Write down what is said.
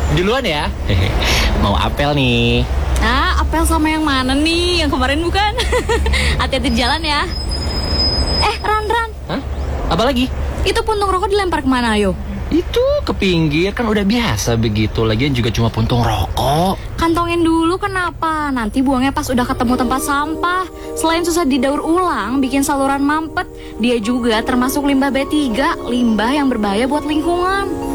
Duluan ya. Mau apel nih. Ah, apel sama yang mana nih? Yang kemarin bukan? Hati-hati di jalan ya. Ran. Hah? Apa lagi? Itu puntung rokok dilempar kemana, ayo? Itu ke pinggir, kan udah biasa begitu. Lagian juga cuma puntung rokok. Kantongin dulu kenapa? Nanti buangnya pas udah ketemu tempat sampah. Selain susah didaur ulang, bikin saluran mampet, dia juga termasuk limbah B3, limbah yang berbahaya buat lingkungan.